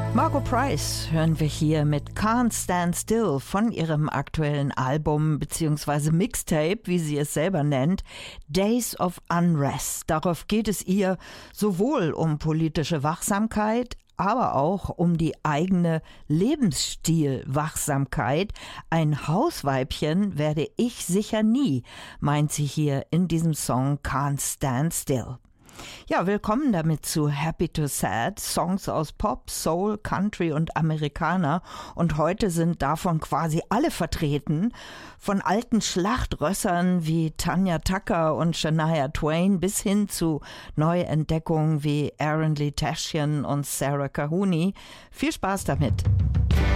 Margo Price hören wir hier mit Can't Stand Still von ihrem aktuellen Album bzw. Mixtape, wie sie es selber nennt, Days of Unrest. Darauf geht es ihr sowohl um politische Wachsamkeit, aber auch um die eigene Lebensstilwachsamkeit. Ein Hausweibchen werde ich sicher nie, meint sie hier in diesem Song Can't Stand Still. Ja, willkommen damit zu Happy to Sad, Songs aus Pop, Soul, Country und Amerikaner. Und heute sind davon quasi alle vertreten, von alten Schlachtrössern wie Tanya Tucker und Shania Twain bis hin zu Neuentdeckungen wie Aaron Lee Tashian und Sarah Cahuni. Viel Spaß damit!